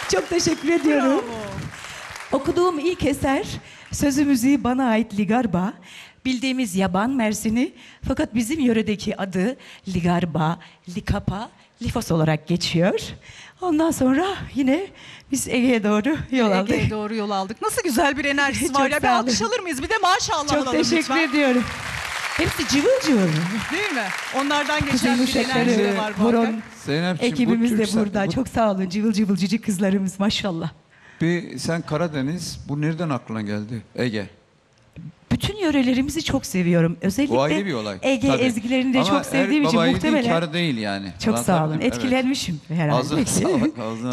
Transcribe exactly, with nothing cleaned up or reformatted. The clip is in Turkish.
Çok teşekkür ediyorum. Bravo. Okuduğum ilk eser sözü müziği bana ait Ligarba. Bildiğimiz yaban mersini fakat bizim yöredeki adı Ligarba, Likapa, Lifos olarak geçiyor. Ondan sonra yine biz Ege'ye doğru yol aldık. Ege'ye doğru yol aldık. Nasıl güzel bir enerjisi Çok var ya. Bir sağ olun. alkış alır mıyız? Bir de maşallah Çok alalım teşekkür lütfen. ediyorum. Hepsi cıvıl cıvıl. Değil mi? Onlardan Kuzey geçen bir enerji de uşakları, var bu horon hakikaten. Zeynep'ciğim, ekibimiz bu de Türk- burada. bu- Çok sağ olun. Cıvıl cıvıl cici kızlarımız maşallah. Bir, sen Karadeniz, bu nereden aklına geldi? Ege. Bütün yörelerimizi çok seviyorum. Özellikle Bu ayrı bir olay. Ege Tabii. ezgilerini de Ama çok sevdiğim her için baba yiğidin muhtemelen kârı değil yani. çok sağ olun. Anlatabildim mi? Evet. Etkilenmişim herhalde. Ağzına sağlık, ağzına